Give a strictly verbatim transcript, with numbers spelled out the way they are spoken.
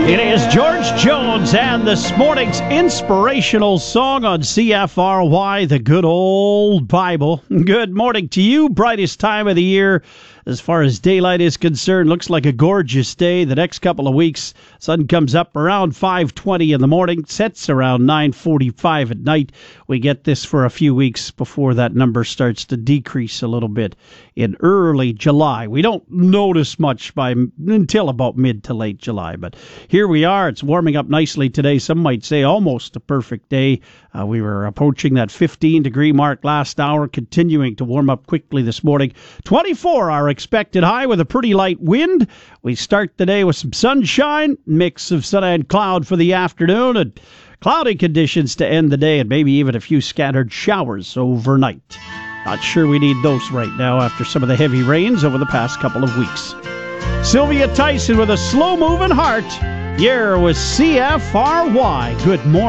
It is George Jones and this morning's inspirational song on C F R Y, the good old Bible. Good morning to you. Brightest time of the year as far as daylight is concerned. Looks like a gorgeous day. The next couple of weeks, sun comes up around five twenty in the morning, sets around nine forty-five at night. We get this for a few weeks before that number starts to decrease a little bit in early July. We don't notice much by until about mid to late July, but here we are. It's warming up nicely today. Some might say almost a perfect day. Uh, we were approaching that fifteen degree mark last hour, continuing to warm up quickly this morning. twenty-four our expected high with a pretty light wind. We start the day with some sunshine, mix of sun and cloud for the afternoon, and cloudy conditions to end the day, and maybe even a few scattered showers overnight. Not sure we need those right now after some of the heavy rains over the past couple of weeks. Sylvia Tyson with a slow-moving heart. Here with C F R Y. Good morning.